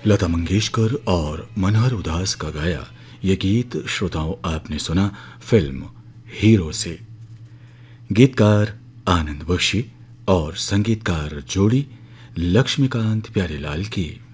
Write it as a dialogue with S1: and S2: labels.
S1: लता मंगेशकर और मनोहर उदास का गाया ये गीत श्रोताओं आपने सुना फिल्म हीरो से। गीतकार आनंद बख्शी और संगीतकार जोड़ी लक्ष्मीकांत प्यारेलाल की।